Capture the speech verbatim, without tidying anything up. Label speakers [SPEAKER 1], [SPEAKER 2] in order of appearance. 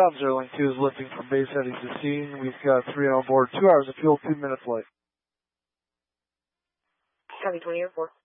[SPEAKER 1] Travis Airline two is lifting from base heading to scene. We've got three on board, two hours of fuel, two minute flight.
[SPEAKER 2] Copy twenty oh four.